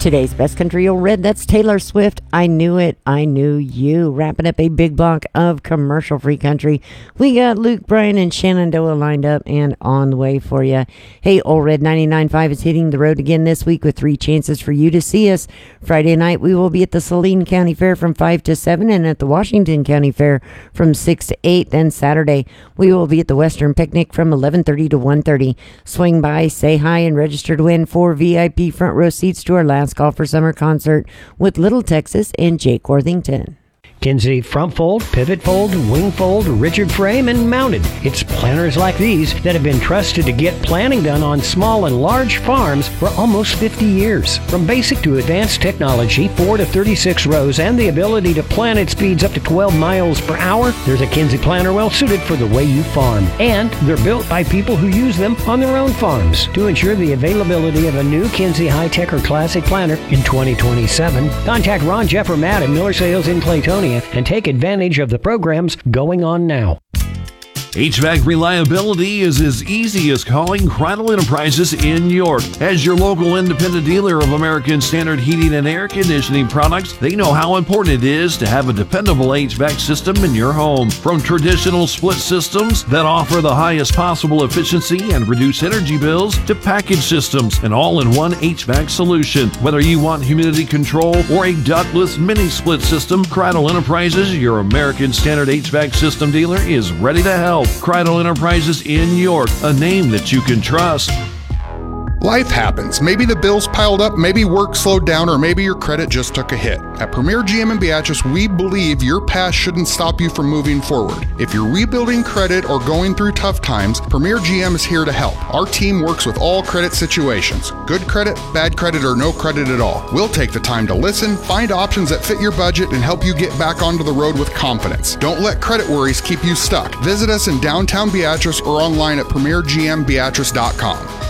Today's Best Country Old Red, that's Taylor Swift. I Knew It, I Knew You. Wrapping up a big block of commercial-free country. We got Luke Bryan and Shenandoah lined up and on the way for you. Hey, Old Red 99.5 is hitting the road again this week with 3 chances for you to see us. Friday night, we will be at the Saline County Fair from 5 to 7 and at the Washington County Fair from 6 to 8. Then Saturday, we will be at the Western Picnic from 11:30 to 1:30. Swing by, say hi, and register to win 4 VIP front row seats to our last Call for Summer concert with Little Texas and Jake Worthington. Kinsey front fold, pivot fold, wing fold, rigid frame, and mounted. It's planters like these that have been trusted to get planting done on small and large farms for almost 50 years. From basic to advanced technology, 4 to 36 rows, and the ability to plant at speeds up to 12 miles per hour, there's a Kinsey planter well suited for the way you farm. And they're built by people who use them on their own farms. To ensure the availability of a new Kinsey High-Tech or Classic planter in 2027, contact Ron, Jeff, or Matt at Miller Sales in Claytonia and take advantage of the programs going on now. HVAC reliability is as easy as calling Cradle Enterprises in York. As your local independent dealer of American Standard heating and air conditioning products, they know how important it is to have a dependable HVAC system in your home. From traditional split systems that offer the highest possible efficiency and reduce energy bills to package systems, an all-in-one HVAC solution. Whether you want humidity control or a ductless mini split system, Cradle Enterprises, your American Standard HVAC system dealer, is ready to help. Cradle Enterprises in York, a name that you can trust. Life happens. Maybe the bills piled up, maybe work slowed down, or maybe your credit just took a hit. At Premier GM in Beatrice, we believe your past shouldn't stop you from moving forward. If you're rebuilding credit or going through tough times, Premier GM is here to help. Our team works with all credit situations. Good credit, bad credit, or no credit at all. We'll take the time to listen, find options that fit your budget, and help you get back onto the road with confidence. Don't let credit worries keep you stuck. Visit us in downtown Beatrice or online at premiergmbeatrice.com.